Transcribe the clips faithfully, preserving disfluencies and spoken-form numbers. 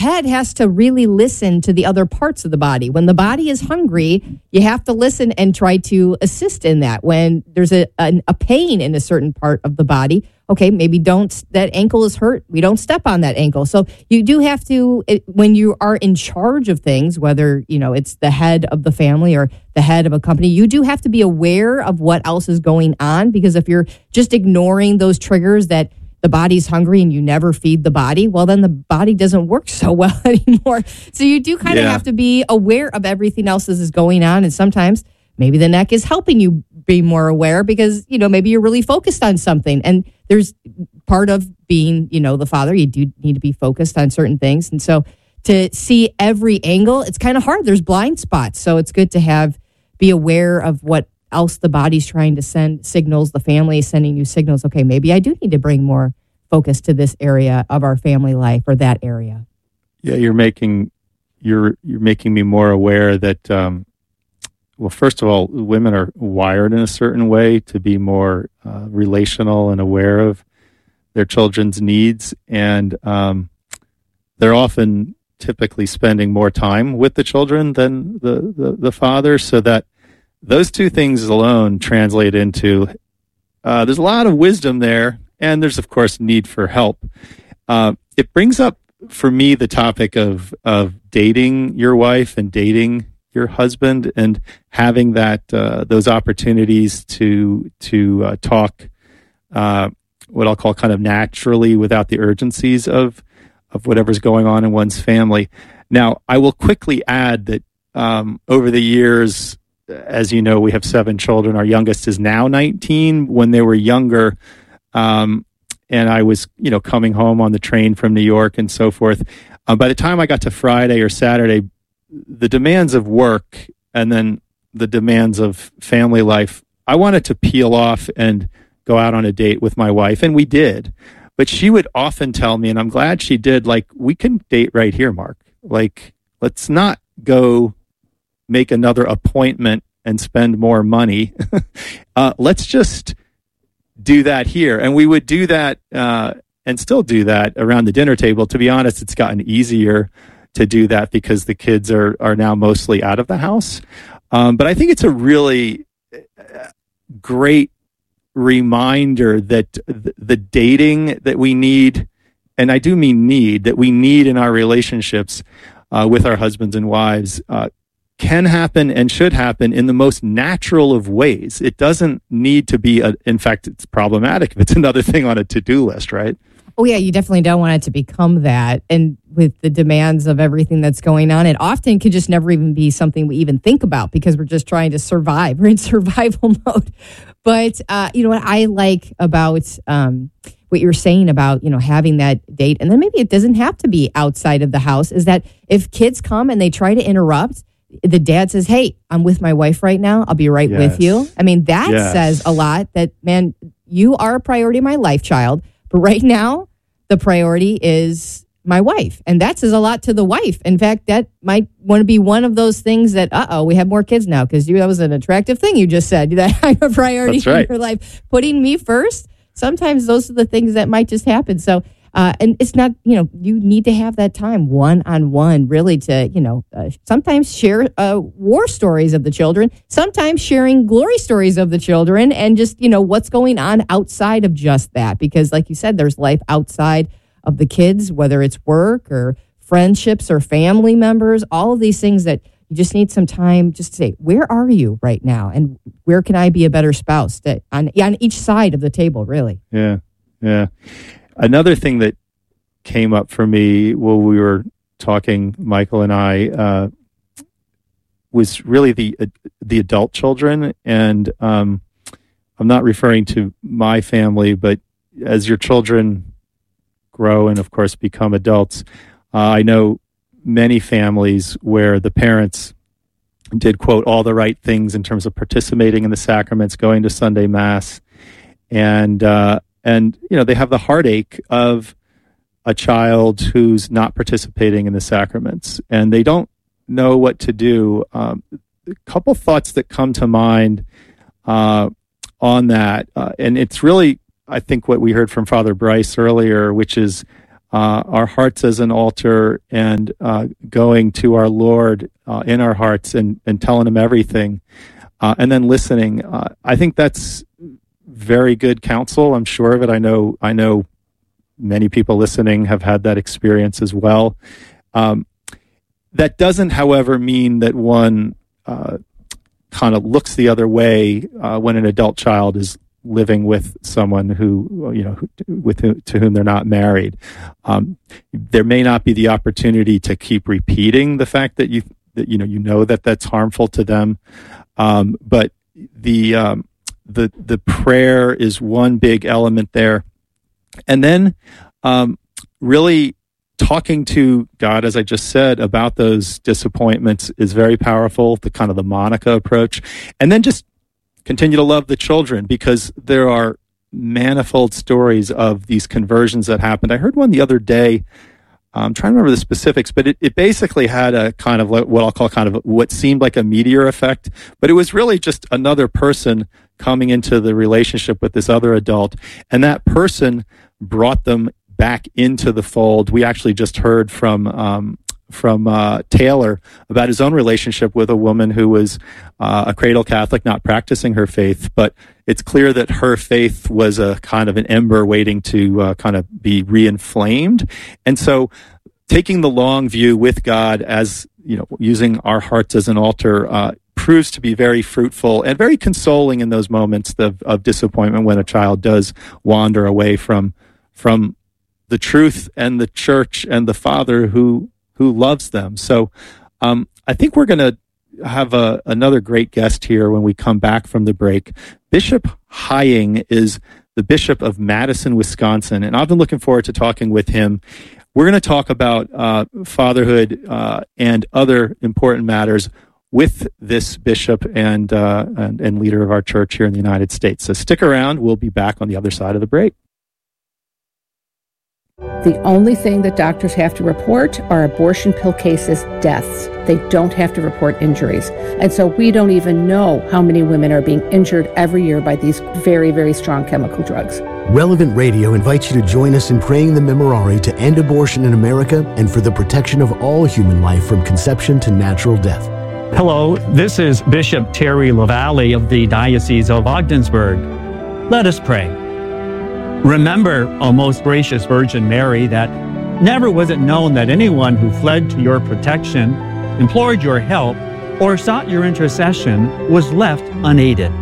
head has to really listen to the other parts of the body. When the body is hungry, you have to listen and try to assist in that. When there's a, a, a pain in a certain part of the body, okay, maybe don't, that ankle is hurt. We don't step on that ankle. So you do have to, it, when you are in charge of things, whether, you know, it's the head of the family or the head of a company, you do have to be aware of what else is going on. Because if you're just ignoring those triggers that the body's hungry and you never feed the body, well, then the body doesn't work so well anymore. So you do kind of yeah. have to be aware of everything else that is going on. And sometimes maybe the neck is helping you be more aware because, you know, maybe you're really focused on something. And there's part of being, you know, the father, you do need to be focused on certain things. And so to see every angle, it's kind of hard. There's blind spots. So it's good to have, be aware of what else the body's trying to send signals, the family is sending you signals. Okay, maybe I do need to bring more focus to this area of our family life or that area. Yeah, you're making you're you're making me more aware that um, well, first of all, women are wired in a certain way to be more uh, relational and aware of their children's needs, and um, they're often typically spending more time with the children than the, the, the father, so that those two things alone translate into uh, there's a lot of wisdom there, and there's, of course, need for help. Uh, it brings up, for me, the topic of of dating your wife and dating your husband and having that uh, those opportunities to to uh, talk uh, what I'll call kind of naturally without the urgencies of of whatever's going on in one's family. Now, I will quickly add that um, over the years, as you know, we have seven children. Our youngest is now nineteen. When they were younger, um, and I was, you know, coming home on the train from New York and so forth, uh, by the time I got to Friday or Saturday, the demands of work and then the demands of family life, I wanted to peel off and go out on a date with my wife, and we did. But she would often tell me, and I'm glad she did, like, we can date right here, Mark. Like, let's not go make another appointment and spend more money. uh, let's just do that here. And we would do that uh, and still do that around the dinner table. To be honest, it's gotten easier to do that because the kids are, are now mostly out of the house. Um, but I think it's a really great reminder that th- the dating that we need, and I do mean need, that we need in our relationships uh, with our husbands and wives, uh, can happen and should happen in the most natural of ways. It doesn't need to be, a, in fact, it's problematic if it's another thing on a to-do list, right? Oh, yeah, you definitely don't want it to become that. And with the demands of everything that's going on, it often could just never even be something we even think about because we're just trying to survive. We're in survival mode. But, uh, you know, what I like about um, what you're saying about, you know, having that date, and then maybe it doesn't have to be outside of the house, is that if kids come and they try to interrupt, the dad says, hey, I'm with my wife right now. I'll be right yes. with you. I mean, that yes. says a lot that, man, you are a priority in my life, child. But right now, the priority is my wife. And that says a lot to the wife. In fact, that might want to be one of those things that, uh-oh, we have more kids now because you that was an attractive thing you just said, that I'm a priority That's right. in your life. Putting me first, sometimes those are the things that might just happen. So, uh, and it's not, you know, you need to have that time one-on-one really to, you know, uh, sometimes share uh, war stories of the children, sometimes sharing glory stories of the children and just, you know, what's going on outside of just that. Because like you said, there's life outside of the kids, whether it's work or friendships or family members, all of these things that you just need some time just to say, where are you right now? And where can I be a better spouse that on, on each side of the table, really? Yeah, yeah. Another thing that came up for me while we were talking, Michael and I, uh, was really the uh, the adult children. And um, I'm not referring to my family, but as your children grow and, of course, become adults, uh, I know many families where the parents did, quote, all the right things in terms of participating in the sacraments, going to Sunday Mass, and uh, and you know they have the heartache of a child who's not participating in the sacraments, and they don't know what to do. Um, a couple thoughts that come to mind uh, on that, uh, and it's really, I think, what we heard from Father Bryce earlier, which is uh, our hearts as an altar and uh, going to our Lord uh, in our hearts and, and telling him everything, uh, and then listening. Uh, I think that's very good counsel. I'm sure of it. I know, I know many people listening have had that experience as well. Um, that doesn't, however, mean that one uh, kind of looks the other way uh, when an adult child is living with someone who, you know, who, with who, to whom they're not married. Um, there may not be the opportunity to keep repeating the fact that you, that, you know, you know that that's harmful to them. Um, but the, um, the, the prayer is one big element there. And then, um, really talking to God, as I just said, about those disappointments is very powerful, the kind of the Monica approach. And then just continue to love the children, because there are manifold stories of these conversions that happened. I heard one the other day. I'm trying to remember the specifics, but it, it basically had a kind of what I'll call kind of what seemed like a meteor effect, but it was really just another person coming into the relationship with this other adult, and that person brought them back into the fold. We actually just heard from um, from uh, Taylor about his own relationship with a woman who was uh, a cradle Catholic, not practicing her faith, but it's clear that her faith was a kind of an ember waiting to uh, kind of be re-inflamed. And so taking the long view with God, as, you know, using our hearts as an altar, uh, proves to be very fruitful and very consoling in those moments of, of disappointment when a child does wander away from from the truth and the church and the Father who who loves them. So um, I think we're going to have a, another great guest here when we come back from the break. Bishop Hying is the Bishop of Madison, Wisconsin, and I've been looking forward to talking with him. We're going to talk about uh, fatherhood uh, and other important matters with this bishop and, uh, and and leader of our church here in the United States. So stick around. We'll be back on the other side of the break. The only thing that doctors have to report are abortion pill cases, deaths. They don't have to report injuries. And so we don't even know how many women are being injured every year by these very, very strong chemical drugs. Relevant Radio invites you to join us in praying the Memorare to end abortion in America and for the protection of all human life from conception to natural death. Hello, this is Bishop Terry LaValle of the Diocese of Ogdensburg. Let us pray. Remember, O most gracious Virgin Mary, that never was it known that anyone who fled to your protection, implored your help, or sought your intercession was left unaided.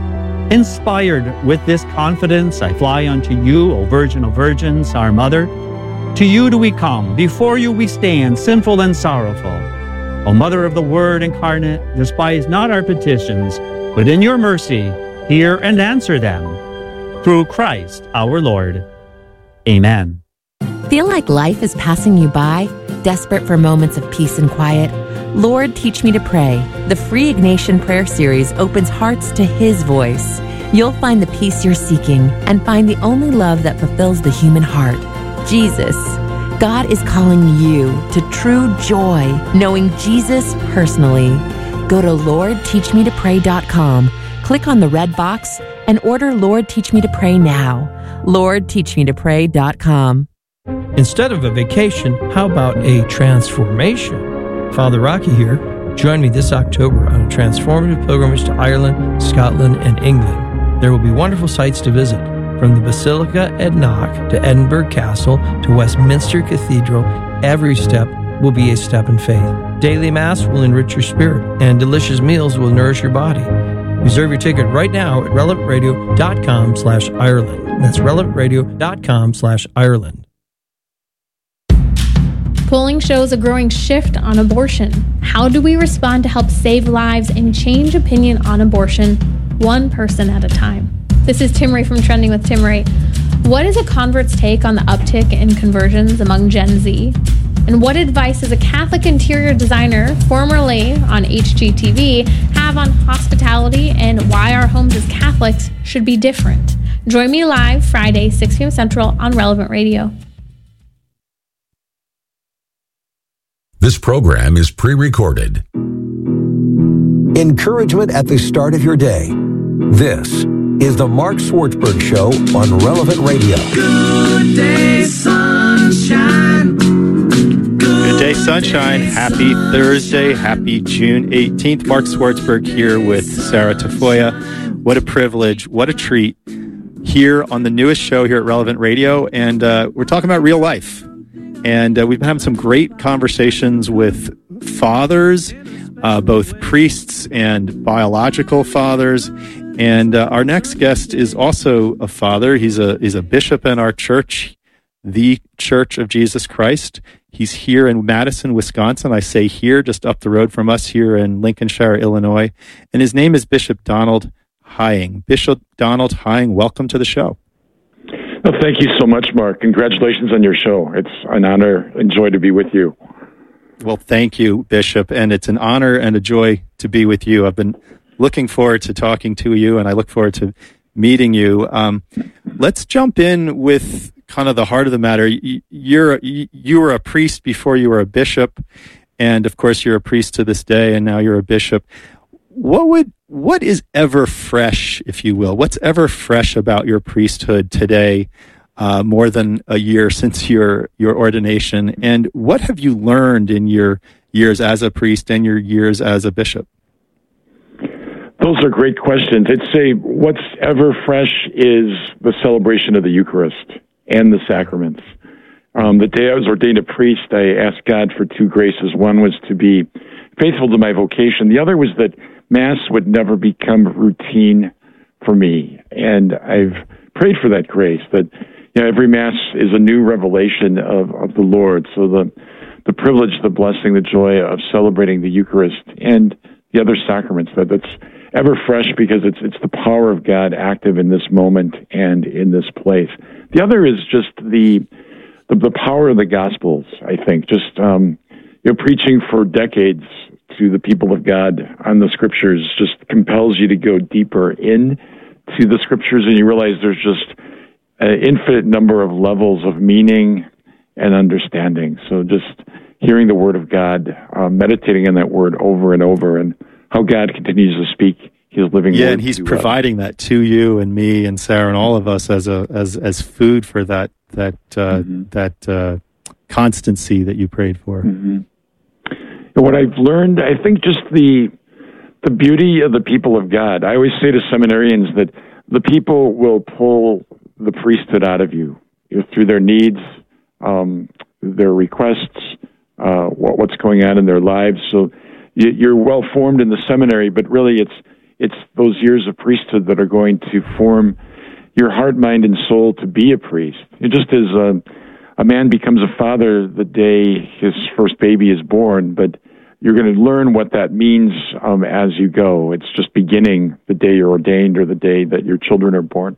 Inspired with this confidence, I fly unto you, O Virgin of Virgins, our Mother. To you do we come, before you we stand, sinful and sorrowful. O Mother of the Word incarnate, despise not our petitions, but in your mercy hear and answer them. Through Christ our Lord. Amen. Feel like life is passing you by? Desperate for moments of peace and quiet? Lord, Teach Me to Pray. The free Ignatian Prayer Series opens hearts to His voice. You'll find the peace you're seeking and find the only love that fulfills the human heart, Jesus. God is calling you to true joy, knowing Jesus personally. Go to lord teach me to pray dot com, click on the red box, and order Lord Teach Me to Pray now. lord teach me to pray dot com. Instead of a vacation, how about a transformation? Father Rocky here. Join me this October on a transformative pilgrimage to Ireland, Scotland, and England. There will be wonderful sights to visit, from the Basilica at Knock to Edinburgh Castle to Westminster Cathedral. Every step will be a step in faith. Daily Mass will enrich your spirit, and delicious meals will nourish your body. Reserve your ticket right now at relevant radio dot com slash Ireland. That's relevant radio dot com slash Ireland. Polling shows a growing shift on abortion. How do we respond to help save lives and change opinion on abortion, one person at a time? This is Tim Ray from Trending with Tim Ray. What is a convert's take on the uptick in conversions among Gen Z? And what advice does a Catholic interior designer, formerly on H G T V, have on hospitality and why our homes as Catholics should be different? Join me live Friday, six p.m. Central on Relevant Radio. This program is pre-recorded. Encouragement at the start of your day. This is the Mark Swartzberg Show on Relevant Radio. Good day, sunshine. sunshine. Happy Thursday. Happy June eighteenth. Mark Swartzberg here with Sarah Tafoya. What a privilege. What a treat here on the newest show here at Relevant Radio. And uh, we're talking about real life. And uh, we've been having some great conversations with fathers, uh, both priests and biological fathers. And uh, our next guest is also a father. He's a he's a bishop in our church, the Church of Jesus Christ. He's here in Madison, Wisconsin. I say here, just up the road from us here in Lincolnshire, Illinois. And his name is Bishop Donald Hying. Bishop Donald Hying, welcome to the show. Well, thank you so much, Mark. Congratulations on your show. It's an honor and joy to be with you. Well, thank you, Bishop. And it's an honor and a joy to be with you. I've been looking forward to talking to you, and I look forward to meeting you. Um, let's jump in with kind of the heart of the matter. You're you were a priest before you were a bishop, and of course you're a priest to this day, and now you're a bishop. What would what is ever fresh, if you will? What's ever fresh about your priesthood today, uh, more than a year since your your ordination? And what have you learned in your years as a priest and your years as a bishop? Those are great questions. I'd say what's ever fresh is the celebration of the Eucharist and the sacraments. Um, the day I was ordained a priest, I asked God for two graces. One was to be faithful to my vocation. The other was that Mass would never become routine for me. And I've prayed for that grace, that you know, every Mass is a new revelation of, of the Lord. So the, the privilege, the blessing, the joy of celebrating the Eucharist and the other sacraments, that that's ever fresh because it's it's the power of God active in this moment and in this place. The other is just the the, the power of the Gospels, I think. Just um, you know, preaching for decades to the people of God on the Scriptures just compels you to go deeper in to the Scriptures, and you realize there's just an infinite number of levels of meaning and understanding. So just hearing the Word of God, uh, meditating on that Word over and over, and how God continues to speak His living yeah, word. And He's to providing us. that to you and me and Sarah and all of us as a as as food for that that uh, mm-hmm. that uh, constancy that you prayed for. Mm-hmm. And what I've learned, I think, just the the beauty of the people of God. I always say to seminarians that the people will pull the priesthood out of you, you know, through their needs, um, their requests, uh, what, what's going on in their lives. So you're well formed in the seminary, but really it's it's those years of priesthood that are going to form your heart, mind, and soul to be a priest. It just as a, a man becomes a father the day his first baby is born, but you're going to learn what that means um, as you go. It's just beginning the day you're ordained or the day that your children are born.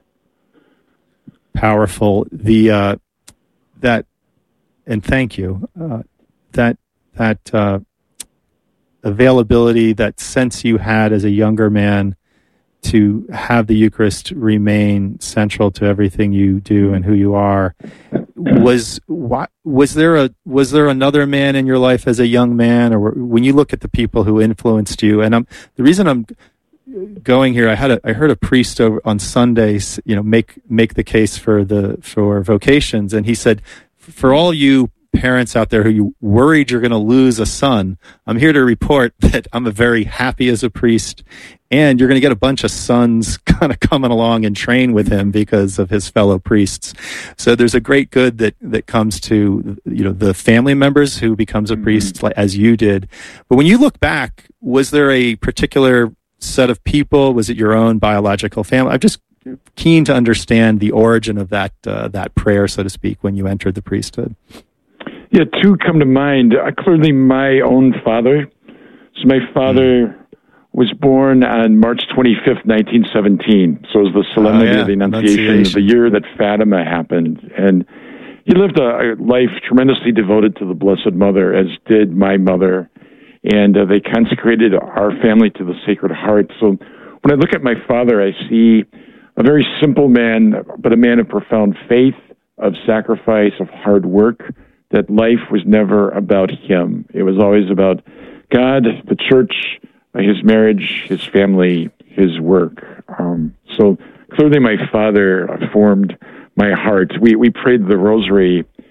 Powerful. The uh, that, and thank you. Uh, that that. Uh, availability, that sense you had as a younger man to have the Eucharist remain central to everything you do and who you are. Was what was there a was there another man in your life as a young man, or when you look at the people who influenced you? And I'm the reason I'm going here. I had a I heard a priest over on Sundays, you know, make make the case for the for vocations, and he said, for all you parents out there who you worried you're going to lose a son, I'm here to report that I'm a very happy as a priest, and you're going to get a bunch of sons kind of coming along and train with him because of his fellow priests. So there's a great good that that comes to, you know, the family members who becomes a priest, like, as you did. But when you look back, was there a particular set of people? Was it your own biological family? I'm just keen to understand the origin of that uh, that prayer, so to speak, when you entered the priesthood. Yeah, two come to mind. Uh, clearly, my own father. So my father mm. was born on March twenty-fifth, nineteen seventeen. So it was the Solemnity oh, yeah. of the Annunciation, Annunciation, the year that Fatima happened. And he lived a, a life tremendously devoted to the Blessed Mother, as did my mother. And uh, they consecrated our family to the Sacred Heart. So when I look at my father, I see a very simple man, but a man of profound faith, of sacrifice, of hard work, that life was never about him. It was always about God, the church, his marriage, his family, his work. Um, so clearly my father formed my heart. We we prayed the rosary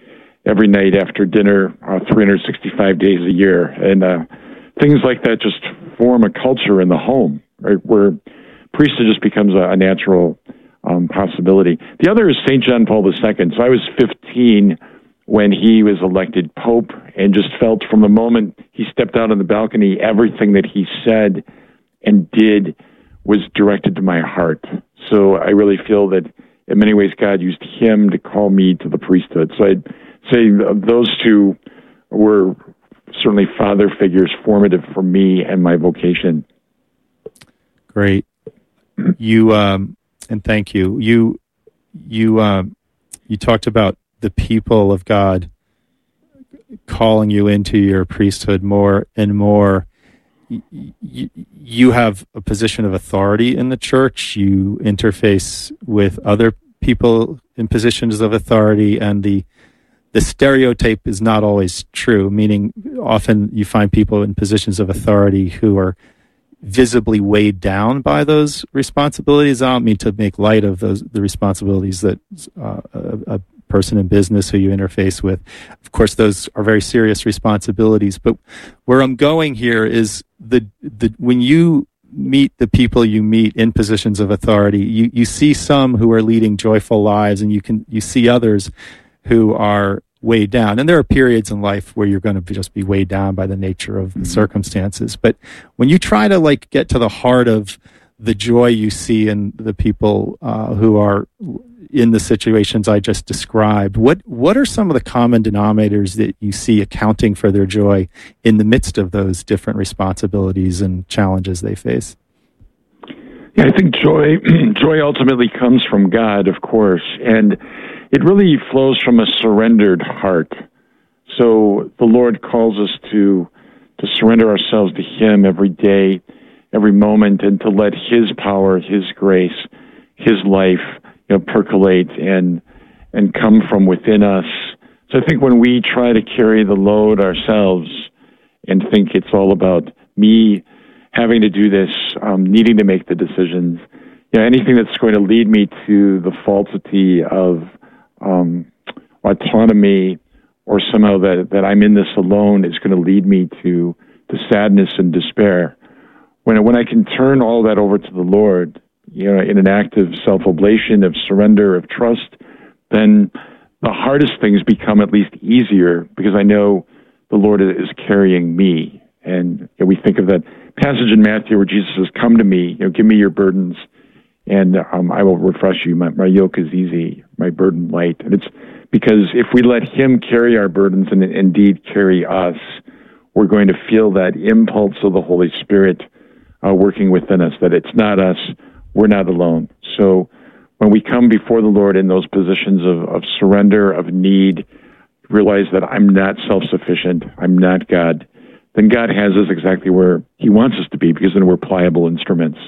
every night after dinner, uh, three hundred sixty-five days a year. And uh, things like that just form a culture in the home, right, where priesthood just becomes a, a natural um, possibility. The other is Saint John Paul the Second. So I was fifteen when he was elected Pope, and just felt from the moment he stepped out on the balcony, everything that he said and did was directed to my heart. So I really feel that in many ways God used him to call me to the priesthood. So I'd say those two were certainly father figures formative for me and my vocation. Great. You, um, and thank you. You, you, um, you talked about the people of God calling you into your priesthood more and more. You, you have a position of authority in the church. You interface with other people in positions of authority, and the the stereotype is not always true, meaning often you find people in positions of authority who are visibly weighed down by those responsibilities. I don't mean to make light of those the responsibilities that uh, a, a person in business who you interface with. Of course, those are very serious responsibilities. But where I'm going here is the the when you meet the people you meet in positions of authority, you, you see some who are leading joyful lives, and you can you see others who are weighed down. And there are periods in life where you're going to be, just be weighed down by the nature of the circumstances. But when you try to like get to the heart of the joy you see in the people uh, who are in the situations I just described, what what are some of the common denominators that you see accounting for their joy in the midst of those different responsibilities and challenges they face? Yeah, I think joy joy ultimately comes from God, of course, and it really flows from a surrendered heart. So the Lord calls us to to surrender ourselves to Him every day, every moment, and to let His power, His grace, His life, you know, percolate and and come from within us. So I think when we try to carry the load ourselves and think it's all about me having to do this, um, needing to make the decisions, you know, anything that's going to lead me to the falsity of um, autonomy, or somehow that, that I'm in this alone, is going to lead me to, to sadness and despair. When, when I can turn all that over to the Lord, you know, in an act of self-oblation, of surrender, of trust, then the hardest things become at least easier, because I know the Lord is carrying me. And you know, we think of that passage in Matthew where Jesus says, "Come to me, you know, give me your burdens, and um, I will refresh you. My, my yoke is easy, my burden light." And it's because if we let Him carry our burdens and indeed carry us, we're going to feel that impulse of the Holy Spirit uh, working within us, that it's not us, we're not alone. So when we come before the Lord in those positions of, of surrender, of need, realize that I'm not self-sufficient, I'm not God, then God has us exactly where He wants us to be, because then we're pliable instruments.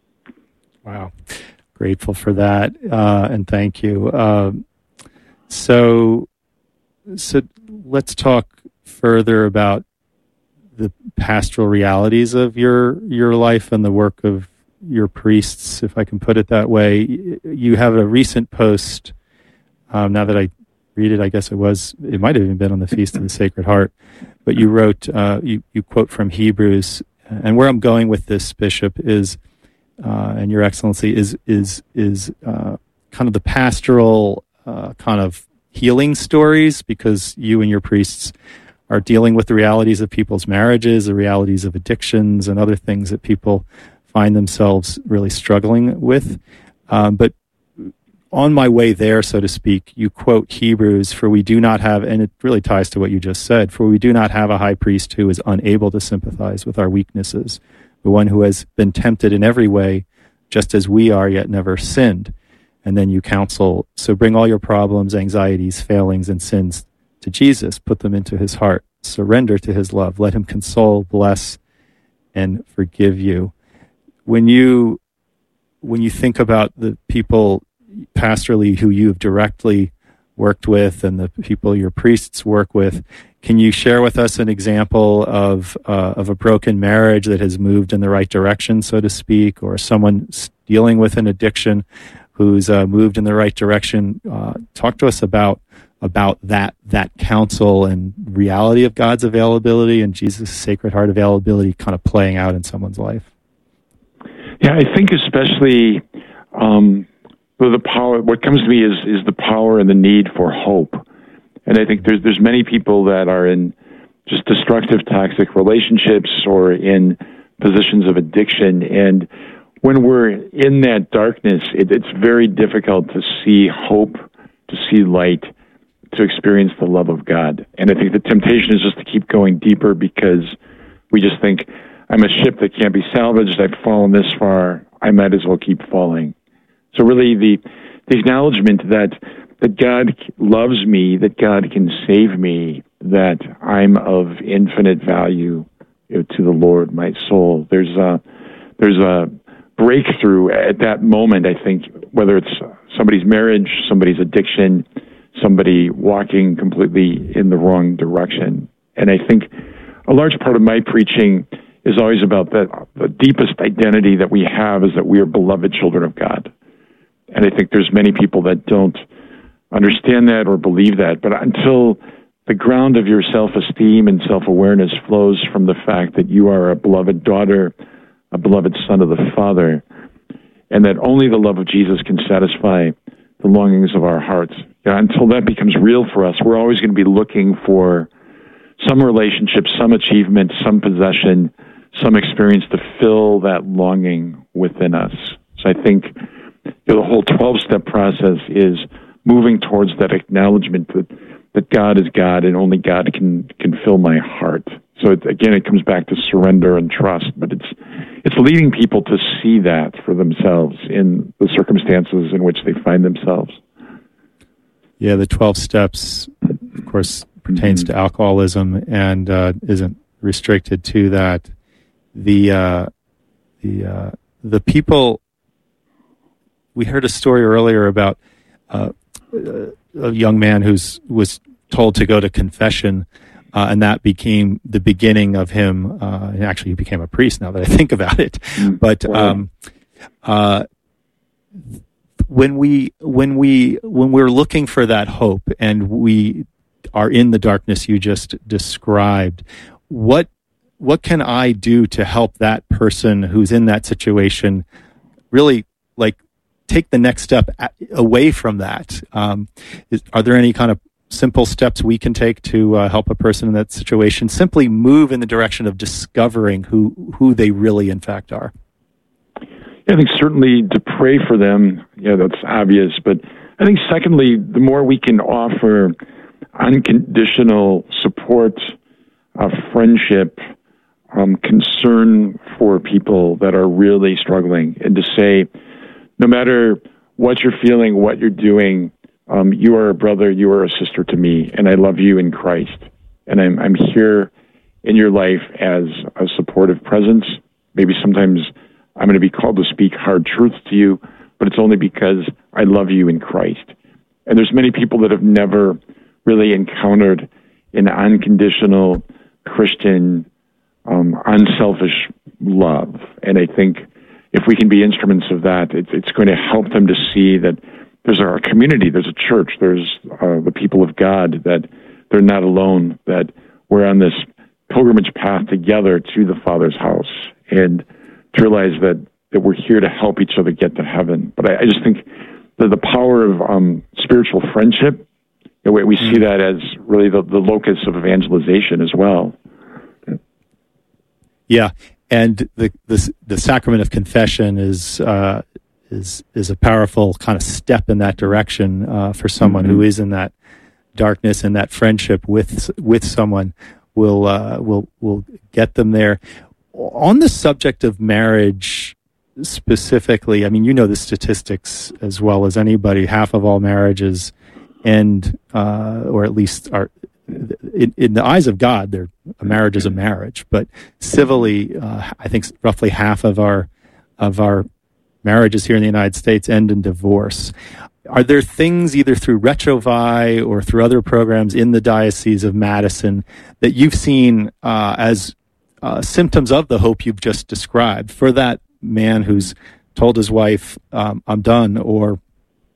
Wow. Grateful for that, uh, and thank you. Uh, so, so let's talk further about the pastoral realities of your your life and the work of your priests, if I can put it that way. You have a recent post, um, now that I read it, I guess it was, it might have even been on the Feast of the Sacred Heart, but you wrote, uh, you, you quote from Hebrews, and where I'm going with this, Bishop, is, uh, and Your Excellency, is, is, is uh, kind of the pastoral uh, kind of healing stories, because you and your priests are dealing with the realities of people's marriages, the realities of addictions, and other things that people find themselves really struggling with. Um, but on my way there, so to speak, you quote Hebrews, "For we do not have," and it really ties to what you just said, "for we do not have a high priest who is unable to sympathize with our weaknesses, the one who has been tempted in every way, just as we are, yet never sinned." And then you counsel, "So bring all your problems, anxieties, failings, and sins to Jesus. Put them into His heart. Surrender to His love. Let Him console, bless, and forgive you." When you when you think about the people pastorally who you've directly worked with and the people your priests work with, can you share with us an example of uh, of a broken marriage that has moved in the right direction, so to speak, or someone dealing with an addiction who's uh, moved in the right direction? Uh, talk to us about about that that counsel and reality of God's availability and Jesus' Sacred Heart availability kind of playing out in someone's life? Yeah, I think especially um, the power. What comes to me is is the power and the need for hope, and I think there's there's many people that are in just destructive, toxic relationships or in positions of addiction, and when we're in that darkness, it, it's very difficult to see hope, to see light, to experience the love of God. And I think the temptation is just to keep going deeper because we just think, I'm a ship that can't be salvaged. I've fallen this far. I might as well keep falling. So really the, the acknowledgement that, that God loves me, that God can save me, that I'm of infinite value, you know, to the Lord, my soul. There's a, there's a breakthrough at that moment, I think, whether it's somebody's marriage, somebody's addiction, somebody walking completely in the wrong direction. And I think a large part of my preaching is always about that the deepest identity that we have is that we are beloved children of God. And I think there's many people that don't understand that or believe that. But until the ground of your self-esteem and self-awareness flows from the fact that you are a beloved daughter, a beloved son of the Father, and that only the love of Jesus can satisfy the longings of our hearts. Yeah, until that becomes real for us, we're always going to be looking for some relationship, some achievement, some possession, some experience to fill that longing within us. So I think you know, the whole twelve-step process is moving towards that acknowledgement that, that God is God and only God can, can fill my heart. So it, again, it comes back to surrender and trust, but it's it's leading people to see that for themselves in the circumstances in which they find themselves. Yeah, the twelve steps, of course, pertains mm-hmm. to alcoholism and uh, isn't restricted to that. The uh, the uh, the people. We heard a story earlier about uh, a young man who's was told to go to confession. Uh, and that became the beginning of him. Uh, and actually, he became a priest now that I think about it. But um, uh, when we when we when we're looking for that hope, and we are in the darkness you just described, what what can I do to help that person who's in that situation really like take the next step at, away from that? Um, is, are there any kind of simple steps we can take to uh, help a person in that situation simply move in the direction of discovering who who they really in fact are? I think certainly to pray for them, yeah, that's obvious. But I think secondly, the more we can offer unconditional support, uh, friendship, um, concern for people that are really struggling, and to say, no matter what you're feeling, what you're doing, Um, you are a brother, you are a sister to me, and I love you in Christ. And I'm, I'm here in your life as a supportive presence. Maybe sometimes I'm going to be called to speak hard truths to you, but it's only because I love you in Christ. And there's many people that have never really encountered an unconditional Christian, um, unselfish love. And I think if we can be instruments of that, it's, it's going to help them to see that there's our community, there's a church, there's uh, the people of God, that they're not alone, that we're on this pilgrimage path together to the Father's house, and to realize that, that we're here to help each other get to heaven. But I, I just think that the power of um, spiritual friendship, you know, we, we see that as really the, the locus of evangelization as well. Yeah, and the the, the sacrament of confession is... Uh, is is a powerful kind of step in that direction uh, for someone mm-hmm. who is in that darkness, and that friendship with with someone will uh, will will get them there. On the subject of marriage specifically, I mean, you know the statistics as well as anybody. Half of all marriages end, uh, or at least are in, in the eyes of God, they're, a marriage is a marriage. But civilly, uh, I think roughly half of our of our marriages here in the United States end in divorce. Are there things either through Retrovi or through other programs in the Diocese of Madison that you've seen uh, as uh, symptoms of the hope you've just described for that man who's told his wife, um, I'm done, or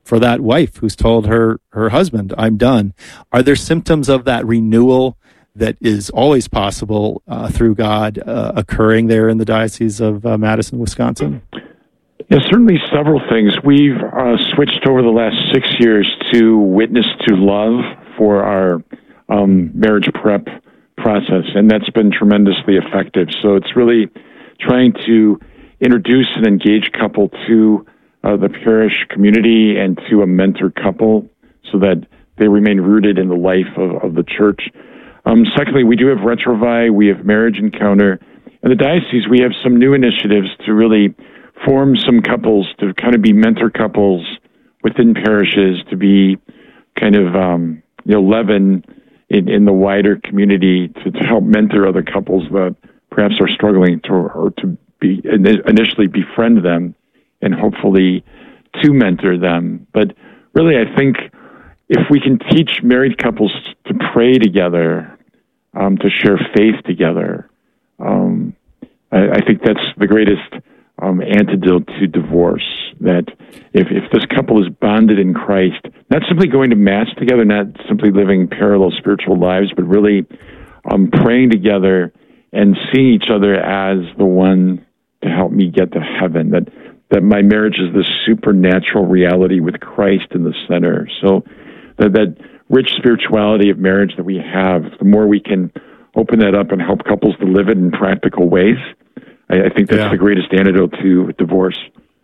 for that wife who's told her, her husband, I'm done. Are there symptoms of that renewal that is always possible uh, through God uh, occurring there in the Diocese of uh, Madison, Wisconsin? Yeah, certainly several things. We've uh, switched over the last six years to Witness to Love for our um, marriage prep process, and that's been tremendously effective. So it's really trying to introduce and engage couple to uh, the parish community and to a mentor couple so that they remain rooted in the life of, of the church. Um, secondly, we do have Retrovi, we have Marriage Encounter. In the diocese, we have some new initiatives to really form some couples, to kind of be mentor couples within parishes, to be kind of, um, you know, leaven in, in the wider community to, to help mentor other couples that perhaps are struggling to, or to be initially befriend them and hopefully to mentor them. But really, I think if we can teach married couples to pray together, um, to share faith together, um, I, I think that's the greatest um, antidote to divorce. That if, if this couple is bonded in Christ, not simply going to Mass together, not simply living parallel spiritual lives, but really um, praying together and seeing each other as the one to help me get to heaven, that that my marriage is this supernatural reality with Christ in the center. So that, that rich spirituality of marriage that we have, the more we can open that up and help couples to live it in practical ways, I, I think that's yeah. the greatest antidote to divorce.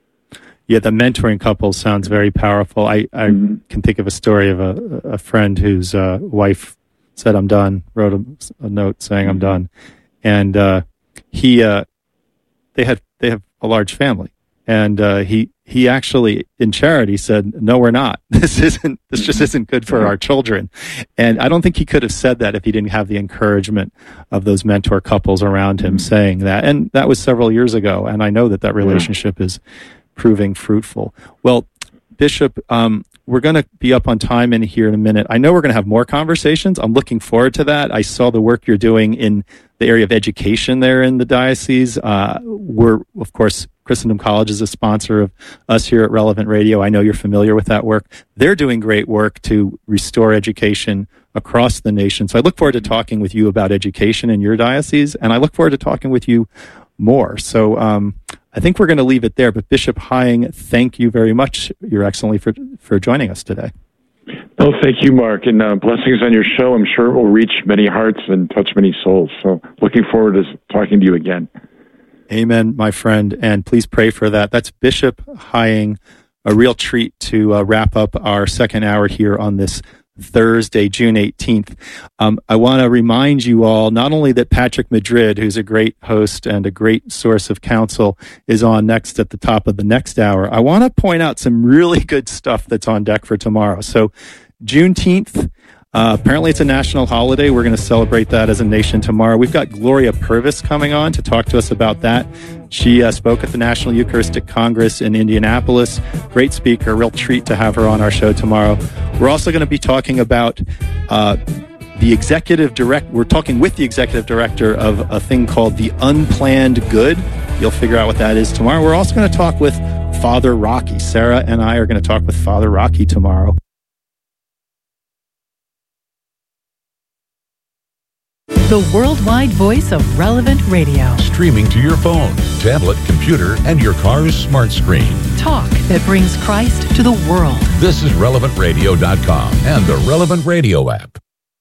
Yeah, the mentoring couples sounds very powerful. I, I mm-hmm. can think of a story of a, a friend whose uh, wife said, I'm done, wrote a, a note saying, mm-hmm. I'm done. And uh, he... Uh, They had they have a large family, and uh, he he actually in charity said, "No, we're not. This isn't. This just isn't good for our children." And I don't think he could have said that if he didn't have the encouragement of those mentor couples around him saying that. And that was several years ago, and I know that that relationship is proving fruitful. Well, Bishop, um, we're going to be up on time in here in a minute. I know we're going to have more conversations. I'm looking forward to that. I saw the work you're doing in the area of education there in the diocese. Uh, we're, of course, Christendom College is a sponsor of us here at Relevant Radio. I know you're familiar with that work. They're doing great work to restore education across the nation. So I look forward to talking with you about education in your diocese, and I look forward to talking with you more. So um, I think we're going to leave it there. But Bishop Hying, thank you very much, Your Excellency, for, for joining us today. Oh, thank you, Mark, and uh, blessings on your show. I'm sure it will reach many hearts and touch many souls. So looking forward to talking to you again. Amen, my friend, and please pray for that. That's Bishop Hying, a real treat to uh, wrap up our second hour here on this Thursday, June eighteenth. Um, I want to remind you all not only that Patrick Madrid, who's a great host and a great source of counsel, is on next at the top of the next hour. I want to point out some really good stuff that's on deck for tomorrow. So Juneteenth, uh, apparently it's a national holiday. We're going to celebrate that as a nation tomorrow. We've got Gloria Purvis coming on to talk to us about that. She uh, spoke at the National Eucharistic Congress in Indianapolis. Great speaker, real treat to have her on our show tomorrow. We're also going to be talking about uh, the executive direct. We're talking with the executive director of a thing called the Unplanned Good. You'll figure out what that is tomorrow. We're also going to talk with Father Rocky. Sarah and I are going to talk with Father Rocky tomorrow. The worldwide voice of Relevant Radio. Streaming to your phone, tablet, computer, and your car's smart screen. Talk that brings Christ to the world. This is relevant radio dot com and the Relevant Radio app.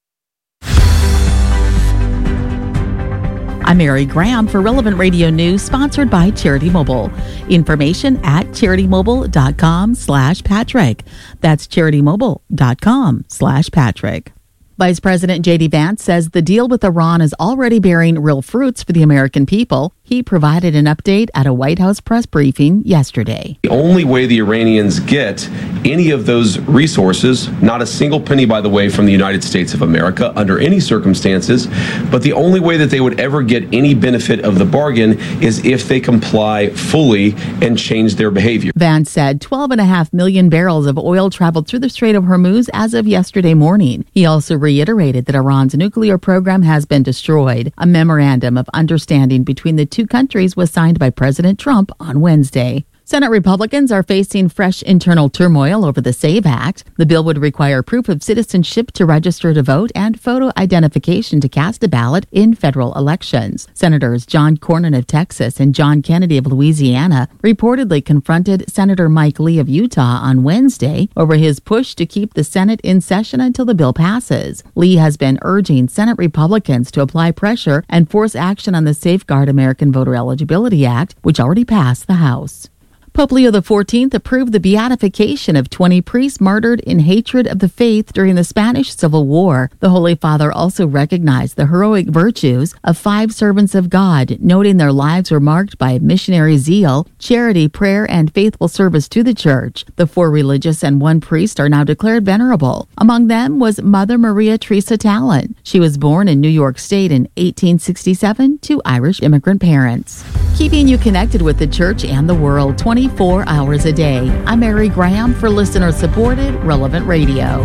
I'm Mary Graham for Relevant Radio News, sponsored by Charity Mobile. Information at charity-mobile.com slash Patrick. That's charity-mobile.com slash Patrick. Vice President J D Vance says the deal with Iran is already bearing real fruits for the American people. He provided an update at a White House press briefing yesterday. The only way the Iranians get any of those resources, not a single penny, by the way, from the United States of America under any circumstances, but the only way that they would ever get any benefit of the bargain is if they comply fully and change their behavior. Vance said twelve and a half million barrels of oil traveled through the Strait of Hormuz as of yesterday morning. He also reiterated that Iran's nuclear program has been destroyed. A memorandum of understanding between the two countries was signed by President Trump on Wednesday. Senate Republicans are facing fresh internal turmoil over the SAVE Act. The bill would require proof of citizenship to register to vote and photo identification to cast a ballot in federal elections. Senators John Cornyn of Texas and John Kennedy of Louisiana reportedly confronted Senator Mike Lee of Utah on Wednesday over his push to keep the Senate in session until the bill passes. Lee has been urging Senate Republicans to apply pressure and force action on the Safeguard American Voter Eligibility Act, which already passed the House. Pope Leo the fourteenth approved the beatification of twenty priests martyred in hatred of the faith during the Spanish Civil War. The Holy Father also recognized the heroic virtues of five servants of God, noting their lives were marked by missionary zeal, charity, prayer, and faithful service to the Church. The four religious and one priest are now declared venerable. Among them was Mother Maria Teresa Talon. She was born in New York State in eighteen sixty-seven to Irish immigrant parents. Keeping you connected with the Church and the world twenty-four hours a day. I'm Mary Graham for listener-supported Relevant Radio.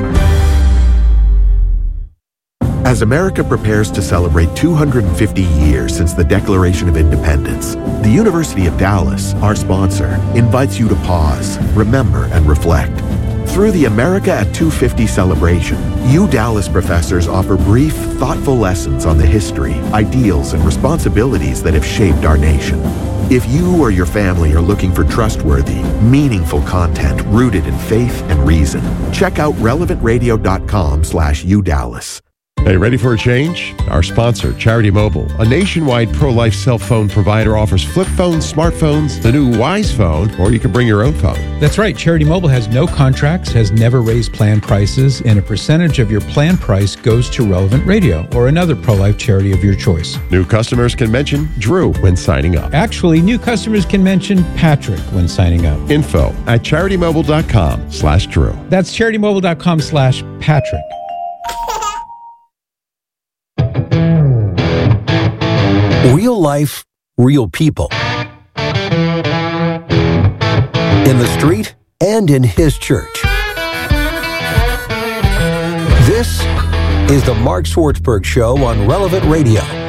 As America prepares to celebrate two hundred fifty years since the Declaration of Independence, the University of Dallas, our sponsor, invites you to pause, remember, and reflect. Through the America at two fifty celebration, U Dallas professors offer brief, thoughtful lessons on the history, ideals, and responsibilities that have shaped our nation. If you or your family are looking for trustworthy, meaningful content rooted in faith and reason, check out relevant radio dot com slash U Dallas. Hey, ready for a change? Our sponsor, Charity Mobile, a nationwide pro-life cell phone provider, offers flip phones, smartphones, the new Wise Phone, or you can bring your own phone. That's right. Charity Mobile has no contracts, has never raised plan prices, and a percentage of your plan price goes to Relevant Radio or another pro-life charity of your choice. New customers can mention Drew when signing up. Actually, new customers can mention Patrick when signing up. Info at charity mobile dot com slash Drew. That's charity mobile dot com slash Patrick. Real life, real people. In the street and in his church. This is the Mark Swartzberg Show on Relevant Radio.